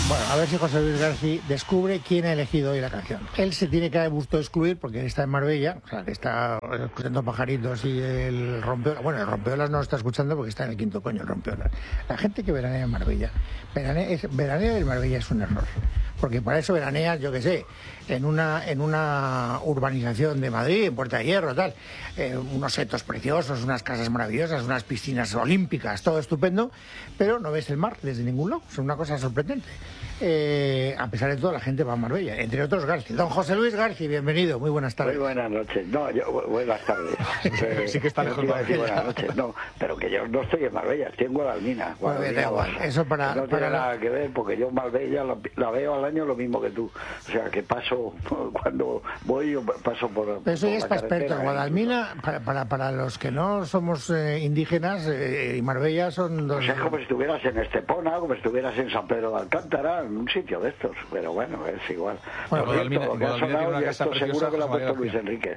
Bueno, a ver si José Luis García descubre quién ha elegido hoy la canción. Él se tiene que haber gustado excluir porque él está en Marbella, o sea, que está escuchando pajaritos y el rompeolas. Bueno, el rompeolas no lo está escuchando porque está en el quinto coño, el rompeolas. La gente que veranea en Marbella, veranea en Marbella es un error. Porque para eso veraneas, yo qué sé, en una urbanización de Madrid, en Puerta de Hierro, tal, unos setos preciosos, unas casas maravillosas, unas piscinas olímpicas, todo estupendo, pero no ves el mar desde ningún lado, es una cosa sorprendente. A pesar de todo, la gente va a Marbella, entre otros García. Don José Luis García, bienvenido, muy buenas tardes. Muy buenas noches. No, buenas tardes. Sí que está lejos de buenas noches. No, pero que yo no estoy en Marbella, estoy en Guadalmina. Eso para... No tiene nada que ver, porque yo Marbella la veo al año lo mismo que tú. O sea, que paso, cuando voy, yo paso por... Eso ya es para expertos. Guadalmina, para los que no somos indígenas, y Marbella son dos... O sea, es como si estuvieras en Estepona, como si estuvieras en San Pedro de Alcántara, en un sitio de estos. Pero bueno, es igual. Bueno, Guadalmina tiene una casa preciosa, seguro que lo ha José puesto María Luis Enrique.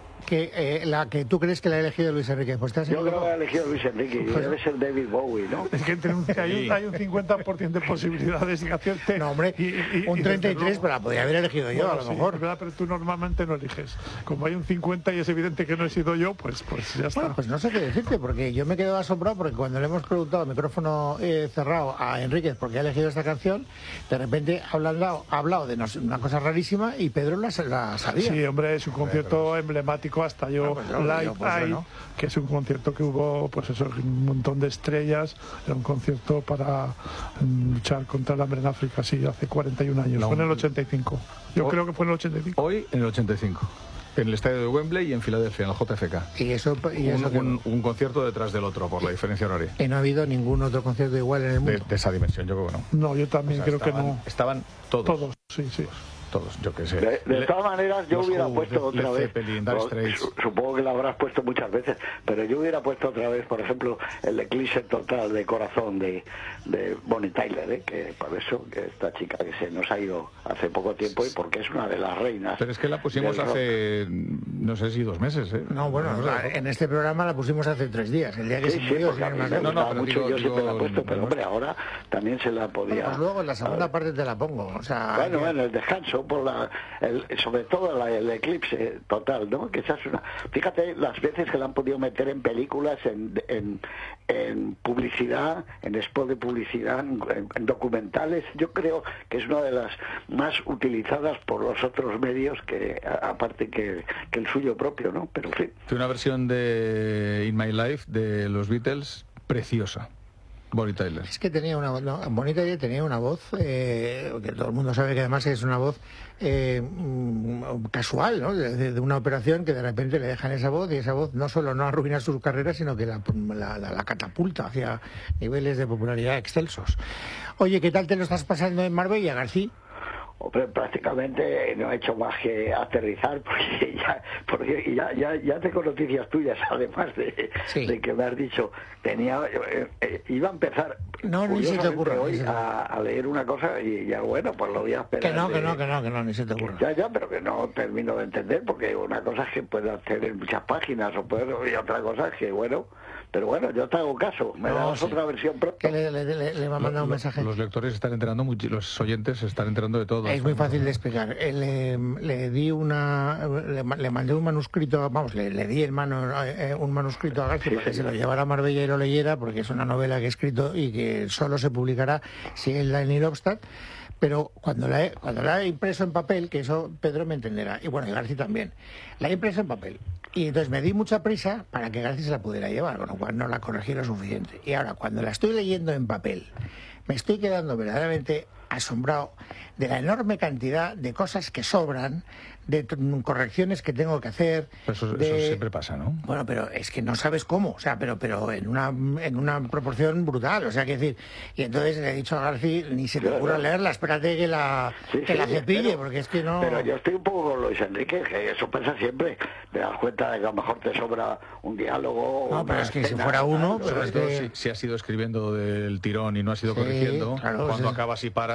La que tú crees que la ha elegido Luis Enrique, pues te has Yo creo que ha elegido Luis Enrique, y debe ser David Bowie, ¿no? Es que hay un 50% de posibilidades de que acierte. No, hombre, un 33, pero la podría haber elegido yo, bueno, a lo mejor. ¿Verdad? Pero tú normalmente no eliges. Como hay un 50 y es evidente que no he sido yo, pues ya está. Bueno, pues no sé qué decirte, porque yo me he quedado asombrado porque cuando le hemos preguntado al micrófono cerrado a Enríquez por qué ha elegido esta canción, de repente ha hablado de una cosa rarísima y Pedro la sabía. Sí, hombre, es un concierto emblemático, hasta yo... Live Aid, que es un concierto que hubo, pues eso, un montón de estrellas. Era un concierto para luchar contra el hambre en África, sí, hace 41 años. Fue en el 85. Yo creo que fue en el 85. Hoy en el 85. En el estadio de Wembley y en Filadelfia, en el JFK. Un concierto detrás del otro, por la diferencia horaria. Y no ha habido ningún otro concierto igual en el mundo. De esa dimensión, yo creo que no. No, yo también creo que no. Estaban todos. Todos, sí. Todos, yo qué sé. De todas maneras, yo hubiera puesto otra vez, supongo que la habrás puesto muchas veces, pero yo hubiera puesto otra vez, por ejemplo, el eclipse total de corazón de Bonnie Tyler, que por eso, que esta chica que se nos ha ido hace poco tiempo y porque es una de las reinas. Pero es que la pusimos hace, no sé si 2 meses, ¿eh? No, bueno, en este programa la pusimos hace 3 días, el día que se murió. Yo siempre la he puesto, pero hombre, ahora también se la podía... Pues luego en la segunda parte te la pongo, o sea... Bueno, el descanso, sobre todo el eclipse total, ¿no? Que esa es una... Fíjate las veces que la han podido meter en películas, en publicidad, en spot de publicidad, en documentales. Yo creo que es una de las más utilizadas por los otros medios, que aparte que el suyo propio, ¿no? Pero en fin. Fue una versión de In My Life de los Beatles preciosa. Bonnie Tyler. Es que tenía una voz, Bonnie Tyler tenía una voz, que todo el mundo sabe que además es una voz casual, ¿no? De una operación que de repente le dejan esa voz, y esa voz no solo no arruina su carrera, sino que la catapulta hacia niveles de popularidad excelsos. Oye, ¿qué tal te lo estás pasando en Marbella, García? Hombre, prácticamente no he hecho más que aterrizar, porque ya tengo noticias tuyas, además de que me has dicho. Iba a empezar ni se te ocurra, hoy a leer una cosa y ya, bueno, pues lo voy a esperar. Que no, ni se te ocurra. Ya, pero que no termino de entender, porque una cosa es que puedo hacer en muchas páginas, y otra cosa es que, bueno... Pero bueno, yo te hago caso, me das otra versión pronto. Que le va a mandar un mensaje. Los lectores están enterando, los oyentes se están enterando de todo. Es muy fácil de explicar. Le mandé un manuscrito, le di un manuscrito a García para que se lo llevara a Marbella y lo leyera, porque es una novela que he escrito y que solo se publicará si él da en Nilobstad. Pero cuando la he impreso en papel, que eso Pedro me entenderá, y bueno, y García también, la he impreso en papel. Y entonces me di mucha prisa para que García se la pudiera llevar, con lo cual no la corregí lo suficiente. Y ahora, cuando la estoy leyendo en papel, me estoy quedando verdaderamente asombrado de la enorme cantidad de cosas que sobran, de correcciones que tengo que hacer. Eso siempre pasa, ¿no? Bueno, pero es que no sabes cómo, o sea, pero en una proporción brutal, o sea, que decir, y entonces le he dicho a García, ni se te ocurra leerla, espérate que la cepille, porque es que no... Pero yo estoy un poco con Luis Enrique, que eso pasa siempre, te das cuenta de que a lo mejor te sobra un diálogo... No, pero es que si fuera uno... Pero es que si has ido escribiendo del tirón y no has ido corrigiendo, cuando acabas y paras...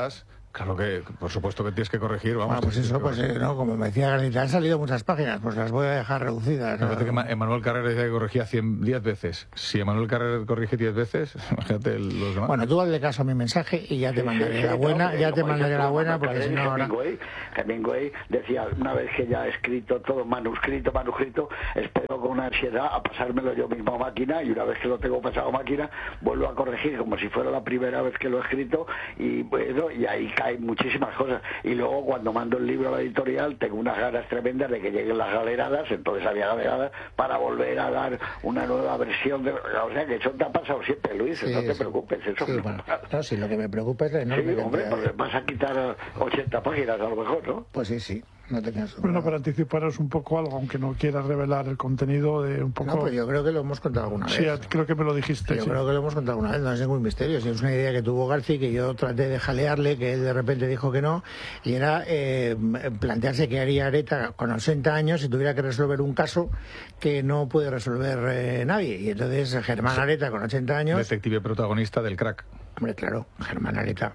Claro que, por supuesto que tienes que corregir, vamos. Pues eso, pues no, como me decía García, han salido muchas páginas, pues las voy a dejar reducidas. Me parece que Emmanuel Carrera decía que corregía 10 veces. Si Emmanuel Carrera corrige 10 veces, imagínate los demás. Bueno, tú hazle caso a mi mensaje y ya te mandaré la buena, porque si no ahora... Hemingway decía, una vez que ya he escrito todo manuscrito, espero con una ansiedad a pasármelo yo mismo a máquina, y una vez que lo tengo pasado a máquina, vuelvo a corregir como si fuera la primera vez que lo he escrito, y bueno, y ahí caen muchísimas cosas. Y luego cuando mando el libro a la editorial tengo unas ganas tremendas de que lleguen las galeradas, entonces había galeradas, para volver a dar una nueva versión de... O sea que eso te ha pasado siempre, Luis, sí, no te preocupes, eso sí, bueno, no, si lo que me preocupa es la enorme... Sí, hombre, porque vas a quitar 80 páginas a lo mejor, ¿no? Pues sí, no tengas duda. Bueno, para anticiparos un poco algo, aunque no quieras revelar el contenido de un poco... No, pues yo creo que lo hemos contado alguna vez. Sí, creo que me lo dijiste. Yo creo que lo hemos contado alguna vez, no es ningún misterio. Si es una idea que tuvo García, que yo traté de jalearle, que él de repente dijo que no, y era plantearse qué haría Areta con 80 años si tuviera que resolver un caso que no puede resolver nadie. Y entonces Germán Areta, con 80 años... Detective protagonista del Crack. Hombre, claro, Germán Areta,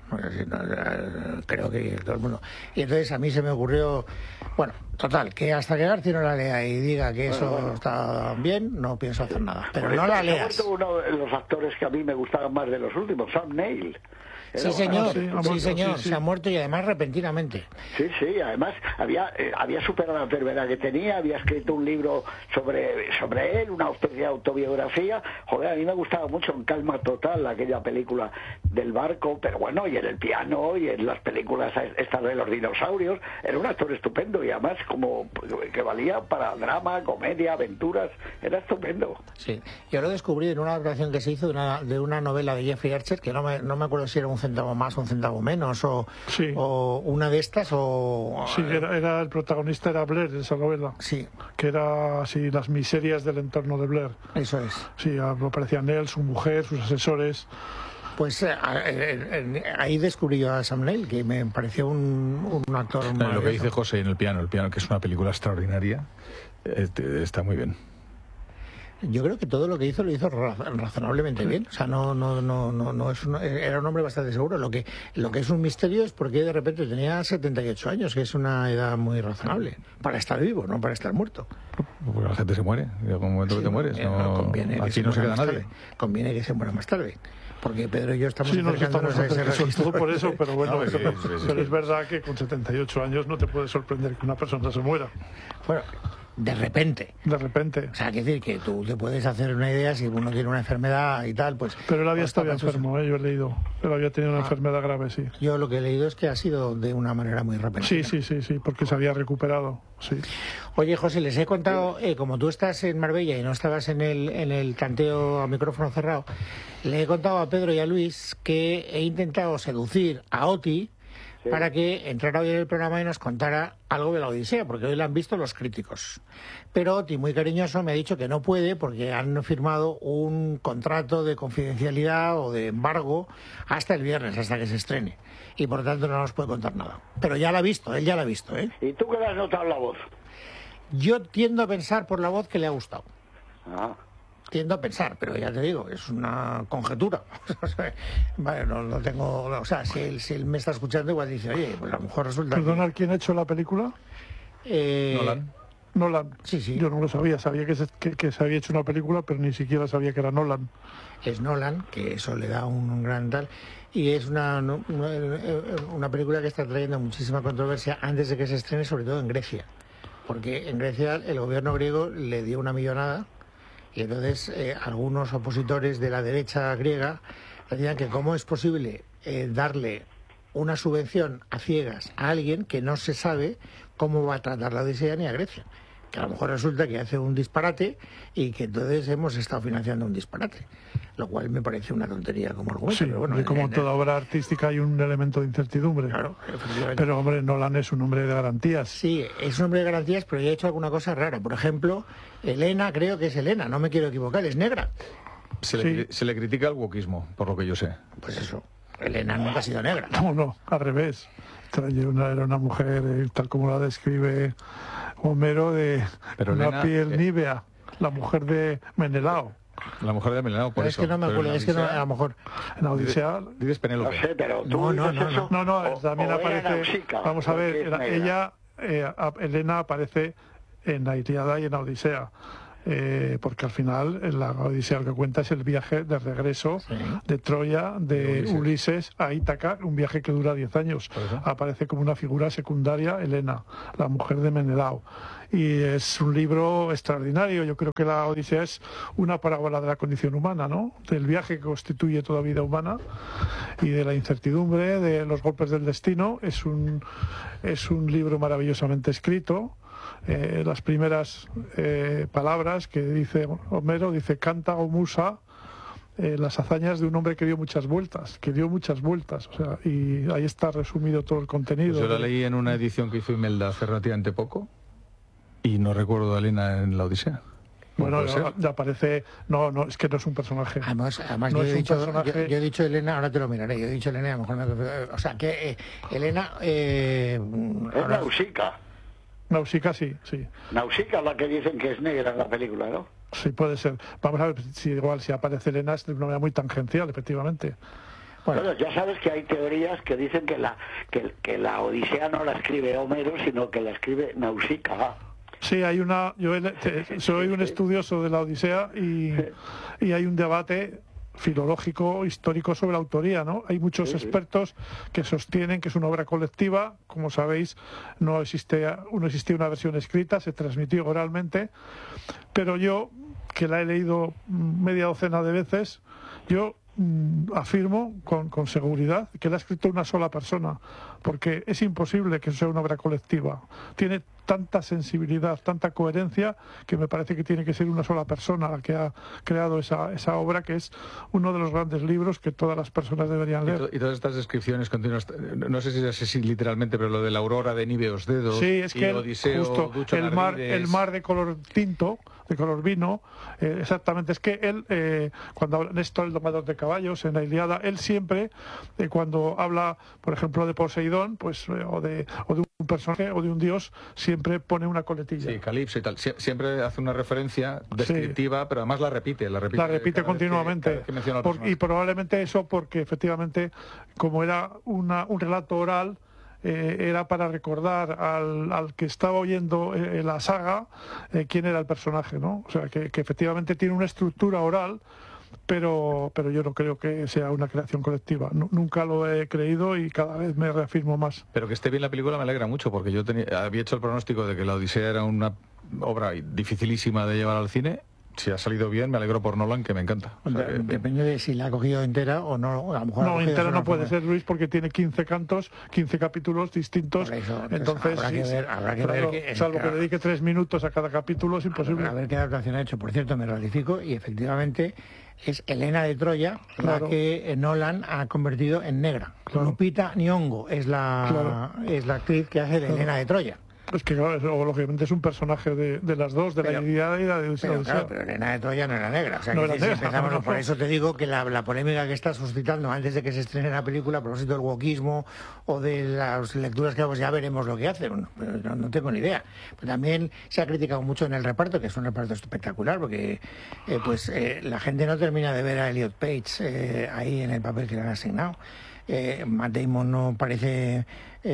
creo que todo el mundo. Y entonces a mí se me ocurrió, bueno, total, que hasta que García no la lea y diga que eso está bien, no pienso hacer nada. Pero no la leas. Uno de los actores que a mí me gustaban más de los últimos, Sam Neill. Sí, señor, se ha muerto y además repentinamente. Sí, además había superado la enfermedad que tenía, había escrito un libro sobre él, una especie de autobiografía. Joder, a mí me gustaba mucho En calma total, aquella película del barco, pero bueno, y en el piano, y en las películas estas de los dinosaurios, era un actor estupendo, y además como que valía para drama, comedia, aventuras, era estupendo. Sí, yo lo descubrí en una adaptación que se hizo de una novela de Jeffrey Archer, que no me acuerdo si era un centavo más o un centavo menos, o una de estas, o... Sí, era el protagonista era Blair de esa novela. Sí. Que era así las miserias del entorno de Blair. Eso es. Sí, aparecían él, su mujer, sus asesores. Pues ahí descubrí yo a Sam Neill, que me pareció un actor... Lo que dice José en el piano, que es una película extraordinaria, está muy bien. Yo creo que todo lo que hizo lo hizo razonablemente bien. O sea, no es era un hombre bastante seguro. Lo que es un misterio es porque de repente tenía 78 años, que es una edad muy razonable para estar vivo, no para estar muerto. Porque la gente se muere, llega un momento que te mueres. Aquí no se queda nadie. Conviene que se muera más tarde. Porque Pedro y yo estamos acercándonos a ese registro. Por eso, pero bueno, pero es verdad que con 78 años no te puede sorprender que una persona se muera. Bueno, de repente. O sea, quiere decir que tú te puedes hacer una idea si uno tiene una enfermedad y tal, pues... Pero él había estado enfermo, yo he leído. Él había tenido una enfermedad grave, sí. Yo lo que he leído es que ha sido de una manera muy repentina. Sí, porque se había recuperado, sí. Oye, José, les he contado, como tú estás en Marbella y no estabas en el tanteo a micrófono cerrado, le he contado a Pedro y a Luis que he intentado seducir a Oti para que entrara hoy en el programa y nos contara algo de la Odisea, porque hoy la han visto los críticos. Pero Oti, muy cariñoso, me ha dicho que no puede porque han firmado un contrato de confidencialidad o de embargo hasta el viernes, hasta que se estrene. Y por tanto no nos puede contar nada. Pero ya la ha visto, él ya la ha visto, ¿eh? ¿Y tú qué le has notado la voz? Yo tiendo a pensar por la voz que le ha gustado. Tiendo a pensar, pero ya te digo, es una conjetura. Vale, no tengo... O sea, si él me está escuchando, igual dice, oye, pues a lo mejor resulta... ¿Perdona, quién ha hecho la película? Nolan. Sí. Yo no lo sabía que se había hecho una película, pero ni siquiera sabía que era Nolan. Es Nolan, que eso le da un gran tal... Y es una película que está trayendo muchísima controversia antes de que se estrene, sobre todo en Grecia. Porque en Grecia el gobierno griego le dio una millonada. Y entonces algunos opositores de la derecha griega decían que cómo es posible darle una subvención a ciegas a alguien que no se sabe cómo va a tratar la Odisea ni a Grecia. Que a lo mejor resulta que hace un disparate y que entonces hemos estado financiando un disparate. Lo cual me parece una tontería como argumento. Sí, pero bueno, y como toda obra artística hay un elemento de incertidumbre. Claro, efectivamente. Pero hombre, Nolan es un hombre de garantías. Sí, es un hombre de garantías, pero ya ha hecho alguna cosa rara. Por ejemplo, Elena, creo que es Elena, no me quiero equivocar, es negra. Se le critica el wokismo, por lo que yo sé. Pues eso, Elena nunca ha sido negra. No, al revés. Era una mujer, tal como la describe Homero, de pero una Elena, piel nívea, la mujer de Menelao. La mujer de Menelao, por eso. Es que no me acuerdo, es que no, a lo mejor... En la Odisea... Dices Penélope. No sé, pero tú No, también aparece... Nausicaa, vamos a ver, ella, Helena aparece en la Ilíada y en la Odisea. Porque al final en la Odisea lo que cuenta es el viaje de regreso de Troya, de Ulises a Ítaca, un viaje que dura 10 años. Aparece como una figura secundaria Helena, la mujer de Menelao. Y es un libro extraordinario. Yo creo que la Odisea es una parábola de la condición humana, ¿no? Del viaje que constituye toda vida humana y de la incertidumbre, de los golpes del destino. Es un libro maravillosamente escrito. Las primeras palabras que dice Homero, dice canta o musa, las hazañas de un hombre que dio muchas vueltas, o sea, y ahí está resumido todo el contenido. Pues yo la leí en una edición que hizo Imelda hace relativamente poco y no recuerdo a Elena en la Odisea. Bueno, ya aparece... No, es que no es un personaje. Además no yo he dicho Elena, ahora te lo miraré, yo he dicho Elena, a lo mejor o sea, que Elena... es Nausicaa. Nausicaa, sí. Nausicaa, la que dicen que es negra en la película, ¿no? Sí, puede ser. Vamos a ver si aparece Helena es de una manera muy tangencial, efectivamente. Bueno, ya sabes que hay teorías que dicen que la Odisea no la escribe Homero, sino que la escribe Nausicaa. Sí, hay una... Yo soy un estudioso de la Odisea y hay un debate filológico, histórico sobre la autoría, ¿no? Hay muchos expertos que sostienen que es una obra colectiva. Como sabéis, no existía una versión escrita, se transmitió oralmente, pero yo, que la he leído media docena de veces, yo afirmo con seguridad que la ha escrito una sola persona, porque es imposible que sea una obra colectiva. Tiene tanta sensibilidad, tanta coherencia, que me parece que tiene que ser una sola persona la que ha creado esa obra, que es uno de los grandes libros que todas las personas deberían leer. Y todas estas descripciones continuas, no sé si es así literalmente, pero lo de la aurora de Níveos Dedos, sí, es que Odiseo, justo el mar de color tinto, de color vino, exactamente, es que él, cuando habla Néstor, el domador de caballos, en la Ilíada, él siempre, cuando habla, por ejemplo, de Poseidón, pues o de un personaje o de un dios, siempre pone una coletilla. Sí, Calipso y tal. Siempre hace una referencia descriptiva, pero además la repite continuamente. Y probablemente eso porque efectivamente, como era un relato oral, era para recordar al que estaba oyendo la saga quién era el personaje, ¿no? O sea, que efectivamente tiene una estructura oral, pero yo no creo que sea una creación colectiva. Nunca lo he creído y cada vez me reafirmo más. Pero que esté bien la película me alegra mucho, porque yo había hecho el pronóstico de que la Odisea era una obra dificilísima de llevar al cine. Si ha salido bien, me alegro por Nolan, que me encanta. O sea, depende de si la ha cogido entera o no. A lo mejor no, entera no puede ser, Luis, porque tiene 15 cantos, 15 capítulos distintos. Entonces, habrá que ver que, salvo que dedique 3 minutos a cada capítulo, es imposible. A ver qué adaptación ha hecho. Por cierto, me ratifico, y efectivamente es Helena de Troya, la que Nolan ha convertido en negra. Lupita Nyong'o es la actriz que hace de Helena de Troya. Es que claro, lógicamente es un personaje de las dos, de la Ilíada y la de Odisea. Pero Helena de Troya no era negra. O sea, no que era negra, empezamos, por eso te digo que la polémica que está suscitando antes de que se estrene la película, a propósito del wokismo o de las lecturas que hago, ya veremos lo que hace. Bueno, no tengo ni idea. Pero también se ha criticado mucho en el reparto, que es un reparto espectacular, porque la gente no termina de ver a Elliot Page ahí en el papel que le han asignado. Matt Damon no parece...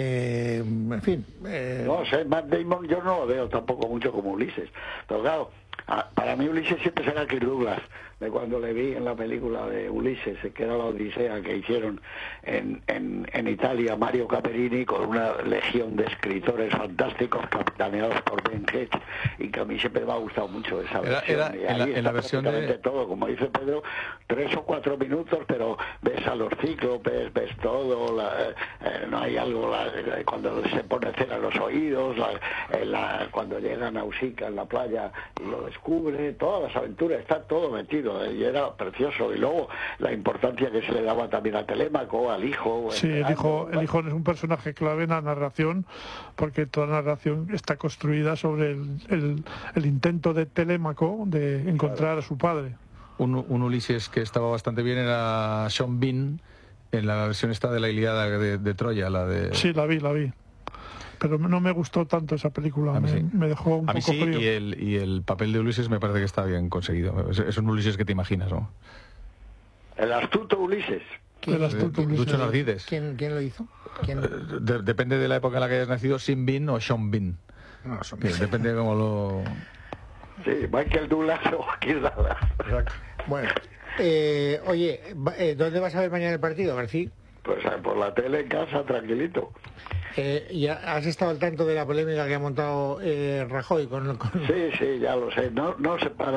en fin... No sé, Matt Damon yo no lo veo tampoco mucho como Ulises. Pero claro, para mí Ulises siempre será Kirk Douglas, de cuando le vi en la película de Ulises, que era la Odisea que hicieron en Italia, Mario Caperini, con una legión de escritores fantásticos capitaneados por Ben Hedge, y que a mí siempre me ha gustado mucho esa versión. Y ahí en la versión de todo, como dice Pedro, 3 o 4 minutos, pero ves a los cíclopes, ves todo, no hay algo, cuando se pone cera en los oídos, cuando llega Nausicaa en la playa y lo descubre, todas las aventuras, está todo metido. Y era precioso. Y luego la importancia que se le daba también a Telémaco, al hijo. Sí, el hijo es un personaje clave en la narración, porque toda la narración está construida sobre el intento de Telémaco de encontrar a su padre. Un Ulises que estaba bastante bien era Sean Bean, en la versión esta de la Ilíada de Troya, la de... Sí, la vi. pero no me gustó tanto esa película, me dejó un poco frío. Y el papel de Ulises me parece que está bien conseguido. Es un Ulises que te imaginas, ¿no? El astuto Ulises. Lucho Narcides. ¿Quién lo hizo? Depende de la época en la que hayas nacido, Sean Bean o Sean Bean. No, Depende de cómo lo... Sí, Michael Douglas o Keith Douglas. Bueno, oye, ¿dónde vas a ver mañana el partido, García? Pues por la tele en casa, tranquilito. ¿Ya has estado al tanto de la polémica que ha montado Rajoy con... Sí, ya lo sé. No se para.